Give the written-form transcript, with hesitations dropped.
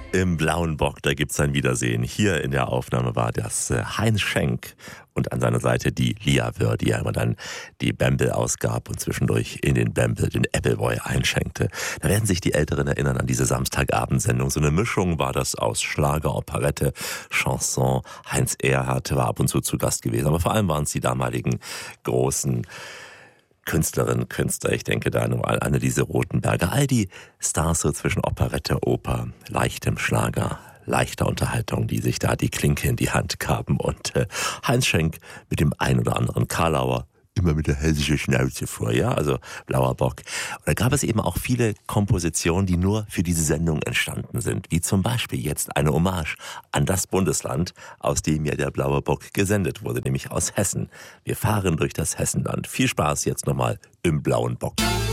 Im Blauen Bock, da gibt's ein Wiedersehen. Hier in der Aufnahme war das Heinz Schenk und an seiner Seite die Lia Wöhr, die ja immer dann die Bämbel ausgab und zwischendurch in den Bämbel den Appleboy einschenkte. Da werden sich die Älteren erinnern an diese Samstagabendsendung. So eine Mischung war das aus Schlager, Operette, Chanson. Heinz Erhardt war ab und zu Gast gewesen, aber vor allem waren es die damaligen großen Künstlerinnen, Künstler, ich denke da nur an Anneliese Rothenberger, all die Stars so zwischen Operette, Oper, leichtem Schlager, leichter Unterhaltung, die sich da die Klinke in die Hand gaben und Heinz Schenk mit dem ein oder anderen Karlauer, immer mit der hessischen Schnauze vor, ja, also Blauer Bock. Und da gab es eben auch viele Kompositionen, die nur für diese Sendung entstanden sind, wie zum Beispiel jetzt eine Hommage an das Bundesland, aus dem ja der Blaue Bock gesendet wurde, nämlich aus Hessen. Wir fahren durch das Hessenland. Viel Spaß jetzt nochmal im Blauen Bock.